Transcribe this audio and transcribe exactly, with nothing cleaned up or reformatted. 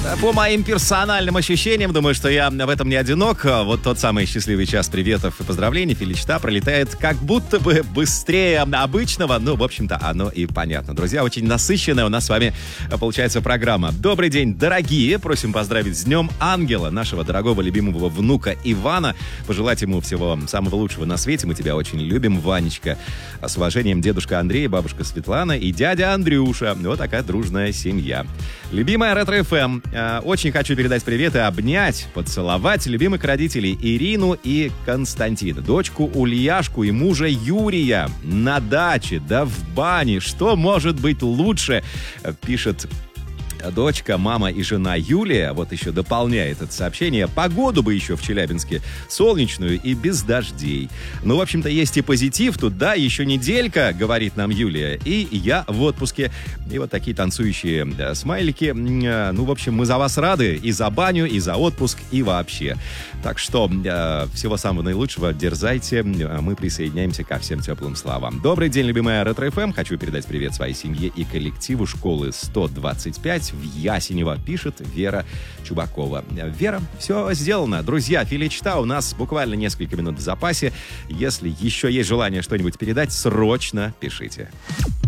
По моим персональным ощущениям, думаю, что я в этом не одинок. Вот тот самый счастливый час приветов и поздравлений, Филичта, пролетает как будто бы быстрее обычного. Ну, в общем-то, оно и понятно. Друзья, очень насыщенная у нас с вами получается программа. Добрый день, дорогие. Просим поздравить с Днем Ангела, нашего дорогого любимого внука Ивана. Пожелать ему всего самого лучшего на свете. Мы тебя очень любим, Ванечка. С уважением, дедушка Андрей, бабушка Светлана и дядя Андрюша. Вот такая дружная семья. Любимая Ретро-эф эм. Очень хочу передать привет и обнять, поцеловать любимых родителей Ирину и Константина, дочку Ульяшку и мужа Юрия на даче, да в бане. Что может быть лучше, пишет дочка, мама и жена Юлия. Вот еще дополняет это сообщение. Погоду бы еще в Челябинске солнечную и без дождей. Ну, в общем-то, есть и позитив тут, да, еще неделька, говорит нам Юлия, и я в отпуске. И вот такие танцующие да, смайлики. Ну, в общем, мы за вас рады и за баню, и за отпуск, и вообще. Так что э, всего самого наилучшего, дерзайте. Мы присоединяемся ко всем теплым словам. Добрый день, любимая Ретро-эф эм. Хочу передать привет своей семье и коллективу школы сто двадцать пять в Ясенево, пишет Вера Чубакова. Вера, все сделано. Друзья, Филичта у нас буквально несколько минут в запасе. Если еще есть желание что-нибудь передать, срочно пишите.